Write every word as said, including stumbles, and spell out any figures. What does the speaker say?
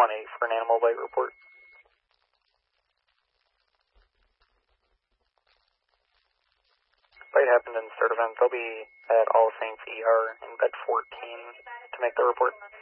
one eight for an animal bite report. Bite happened in Sturtevant. They'll be at All Saints E R in bed fourteen to make the report.